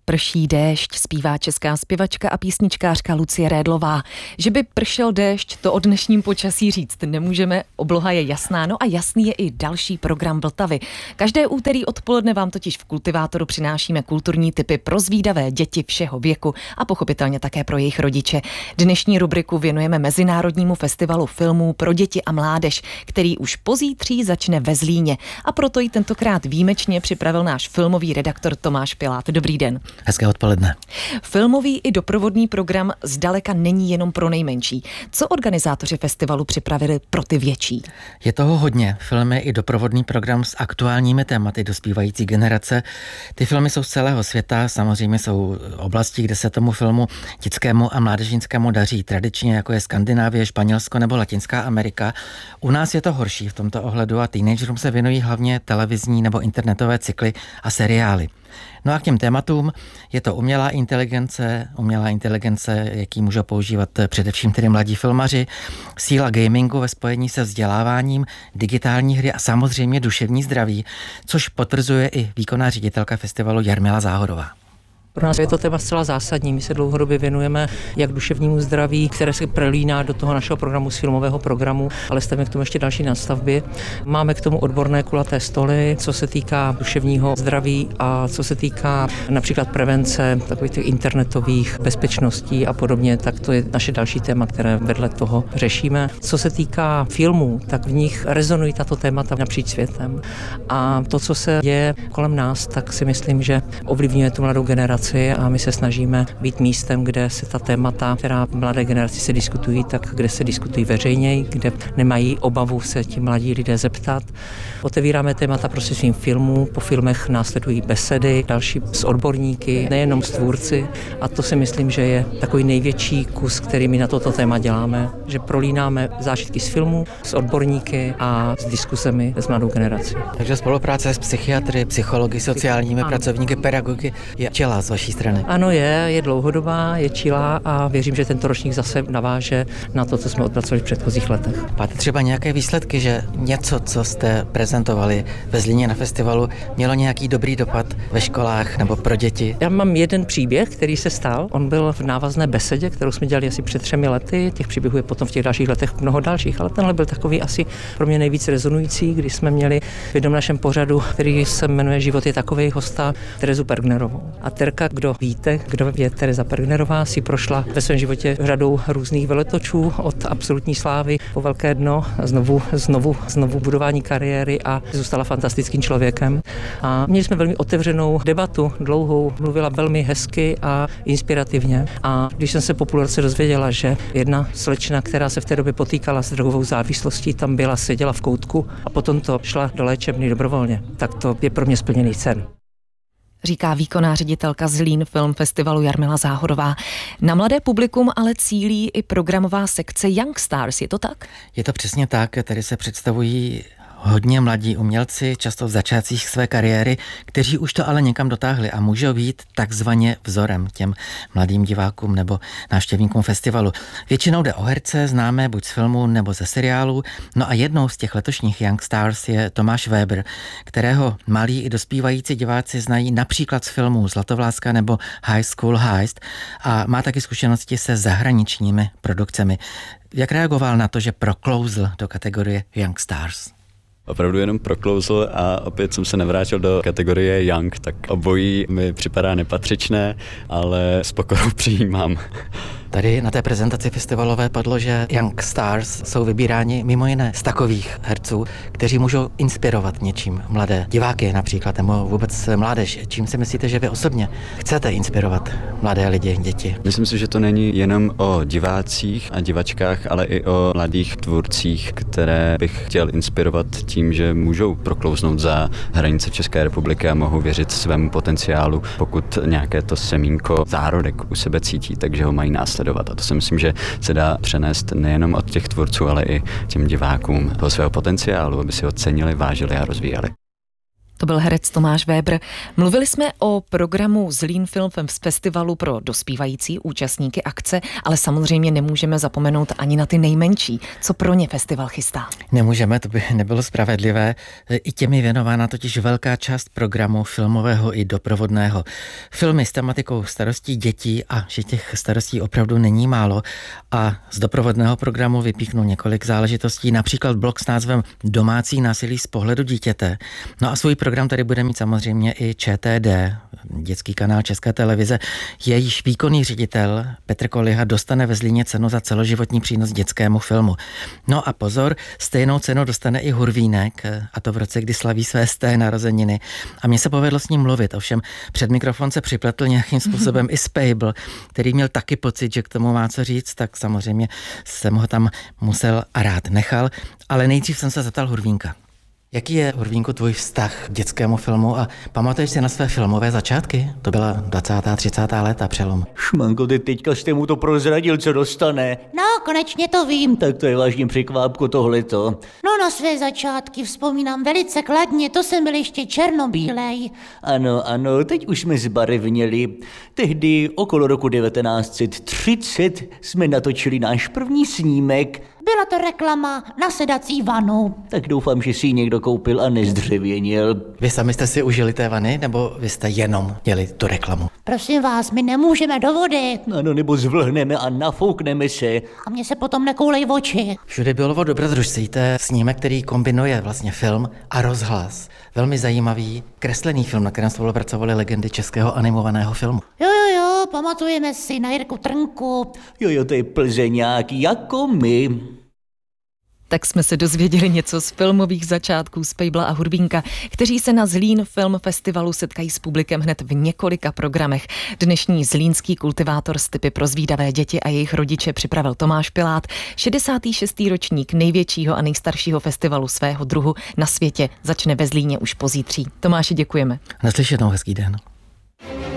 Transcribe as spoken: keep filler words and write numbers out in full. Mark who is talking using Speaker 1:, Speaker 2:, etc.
Speaker 1: Prší déšť, zpívá česká zpěvačka a písničkářka Lucie Redlová. Že by pršel déšť, to o dnešním počasí říct nemůžeme, obloha je jasná, no a jasný je i další program Vltavy. Každé úterý odpoledne vám totiž v Kultivátoru přinášíme kulturní tipy pro zvídavé děti všeho věku a pochopitelně také pro jejich rodiče. Dnešní rubriku věnujeme Mezinárodnímu festivalu filmů pro děti a mládež, který už pozítří začne ve Zlíně, a proto ji tentokrát výjimečně připravil náš filmový redaktor Tomáš Pilát. Dobrý den.
Speaker 2: Hezké odpoledne.
Speaker 1: Filmový i doprovodný program zdaleka není jenom pro nejmenší. Co organizátoři festivalu připravili pro ty větší?
Speaker 2: Je toho hodně. Filmy i doprovodný program s aktuálními tématy dospívající generace. Ty filmy jsou z celého světa, samozřejmě jsou oblasti, kde se tomu filmu dětskému a mládežnickému daří tradičně, jako je Skandinávie, Španělsko nebo Latinská Amerika. U nás je to horší v tomto ohledu a teenagerům se věnují hlavně televizní nebo internetové cykly a seriály. No a k těm tématům je to umělá inteligence, umělá inteligence, jaký můžou používat především tedy mladí filmaři, síla gamingu ve spojení se vzděláváním, digitální hry a samozřejmě duševní zdraví, což potvrzuje i výkonná ředitelka festivalu Jarmila Záhorová.
Speaker 3: Pro nás je to téma zcela zásadní. My se dlouhodobě věnujeme jak duševnímu zdraví, které se prelíná do toho našeho programu z filmového programu, ale stavíme k tomu ještě další nadstavby. Máme k tomu odborné kulaté stoly, co se týká duševního zdraví a co se týká například prevence takových těch internetových bezpečností a podobně, tak to je naše další téma, které vedle toho řešíme. Co se týká filmů, tak v nich rezonují tato témata napříč světem. A to, co se děje kolem nás, tak si myslím, že ovlivňuje tu mladou generaci. A my se snažíme být místem, kde se ta témata, která v mladé generaci se diskutují, tak kde se diskutují veřejněji, kde nemají obavu se ti mladí lidé zeptat. Otevíráme témata prostřednictvím filmů, po filmech následují besedy, další s odborníky, nejenom s tvůrci. A to si myslím, že je takový největší kus, který my na toto téma děláme, že prolínáme zážitky z filmů, s odborníky a s diskusemi s mladou generací.
Speaker 2: Takže spolupráce s psychiatry, psychologi, sociálními ano. pracovníky, pedagogy je čelá z vaší strany.
Speaker 3: Ano, je, je dlouhodobá, je čilá a věřím, že tento ročník zase naváže na to, co jsme odpracovali v předchozích letech.
Speaker 2: Máte třeba nějaké výsledky, že něco, co jste prezentovali ve Zlíně na festivalu, mělo nějaký dobrý dopad ve školách nebo pro děti?
Speaker 3: Já mám jeden příběh, který se stal. On byl v návazné besedě, kterou jsme dělali asi před třemi lety. Těch příběhů je potom v těch dalších letech mnoho dalších, ale tenhle byl takový asi pro mě nejvíc rezonující, když jsme měli v jednom našem pořadu, který se jmenuje Život je takovej, hosta Terezu Pergnerovou. A Terka, kdo víte, kdo je Tereza Pergnerová, si prošla ve svém životě řadou různých veletočů od absolutní slávy po velké dno, znovu, znovu, znovu budování kariéry a zůstala fantastickým člověkem. A měli jsme velmi otevřenou debatu, dlouhou, mluvila velmi hezky a inspirativně. A když jsem se po půl roce dozvěděla, že jedna slečna, která se v té době potýkala s drogovou závislostí, tam byla, seděla v koutku a potom to šla do léčebny dobrovolně, tak to je pro mě splněný sen.
Speaker 1: Říká výkonná ředitelka Zlín Film Festivalu Jarmila Záhorová. Na mladé publikum ale cílí i programová sekce Young Stars, je to tak?
Speaker 2: Je to přesně tak, tady se představují hodně mladí umělci, často v začátcích své kariéry, kteří už to ale někam dotáhli a můžou být takzvaně vzorem těm mladým divákům nebo návštěvníkům festivalu. Většinou jde o herce, známé buď z filmu nebo ze seriálu. No a jednou z těch letošních Young Stars je Tomáš Weber, kterého malí i dospívající diváci znají například z filmů Zlatovláska nebo High School Heist a má taky zkušenosti se zahraničními produkcemi. Jak reagoval na to, že proklouzl do kategorie Young Stars?
Speaker 4: Opravdu jenom proklouzl a opět jsem se nevrátil do kategorie Young, tak obojí mi připadá nepatřičné, ale s pokorou přijímám.
Speaker 2: Tady na té prezentaci festivalové padlo, že Young Stars jsou vybíráni mimo jiné z takových herců, kteří můžou inspirovat něčím mladé diváky například, nebo vůbec mládež. Čím si myslíte, že vy osobně chcete inspirovat mladé lidi, děti?
Speaker 4: Myslím si, že to není jenom o divácích a divačkách, ale i o mladých tvůrcích, které bych chtěl inspirovat tím, že můžou proklouznout za hranice České republiky a mohou věřit svému potenciálu, pokud nějaké to semínko, zárodek u sebe cítí, takže ho mají následovat. A to si myslím, že se dá přenést nejenom od těch tvůrců, ale i těm divákům toho svého potenciálu, aby si ho cenili, vážili a rozvíjeli.
Speaker 1: To byl herec Tomáš Vébr. Mluvili jsme o programu Zlín Film Festivalu pro dospívající účastníky akce, ale samozřejmě nemůžeme zapomenout ani na ty nejmenší. Co pro ně festival chystá?
Speaker 2: Nemůžeme, to by nebylo spravedlivé. I těm je věnována totiž velká část programu filmového i doprovodného. Filmy s tematikou starostí dětí, a že těch starostí opravdu není málo, a z doprovodného programu vypíchnu několik záležitostí, například blok s názvem Domácí násilí z pohledu dítěte. No a svůj program tady bude mít samozřejmě i ČTD, dětský kanál České televize. Jejíž výkonný ředitel Petr Koliha dostane ve Zlíně cenu za celoživotní přínos dětskému filmu. No a pozor, stejnou cenu dostane i Hurvínek, a to v roce, kdy slaví své sté narozeniny. A mně se povedlo s ním mluvit, ovšem před mikrofon se připletl nějakým způsobem i Spejbl, který měl taky pocit, že k tomu má co říct, tak samozřejmě jsem ho tam musel a rád nechal, ale nejdřív jsem se zeptal Hurvínka. Jaký je, Hurvínku, tvůj vztah k dětskému filmu a pamatuješ si na své filmové začátky? To byla dvacátá třicátá léta, přelom.
Speaker 5: Šmanko, ty teďka jste mu to prozradil, co dostane.
Speaker 6: No, konečně to vím.
Speaker 5: Tak to je vážně překvápko tohleto.
Speaker 6: No, na své začátky vzpomínám velice kladně, to jsem byl ještě černobílej.
Speaker 5: Ano, ano, teď už jsme zbarevněli. Tehdy okolo roku devatenáct set třicet jsme natočili náš první snímek.
Speaker 6: Byla to reklama na sedací vanu.
Speaker 5: Tak doufám, že si ji někdo koupil a nezdřevěnil.
Speaker 2: Vy sami jste si užili té vany, nebo vy jste jenom měli tu reklamu?
Speaker 6: Prosím vás, my nemůžeme do vody.
Speaker 5: Ano, nebo zvlhneme a nafoukneme se.
Speaker 6: A mně se potom nekoulej v oči.
Speaker 2: Všude bylo dobrodružství, to je snímek, který kombinuje vlastně film a rozhlas. Velmi zajímavý, kreslený film, na kterém spolupracovaly legendy českého animovaného filmu.
Speaker 6: Jo, jo, jo, pamatujeme si na Jirku Trnku.
Speaker 5: Jo, jo, to je Plzeňák jako my.
Speaker 1: Tak jsme se dozvěděli něco z filmových začátků Spejbla a Hurvínka, kteří se na Zlín Film Festivalu setkají s publikem hned v několika programech. Dnešní zlínský kultivátor s tipy pro zvídavé děti a jejich rodiče připravil Tomáš Pilát, šedesátý šestý ročník největšího a nejstaršího festivalu svého druhu na světě. Začne ve Zlíně už pozítří. Tomáši, děkujeme.
Speaker 2: Naslyšenou, hezký den.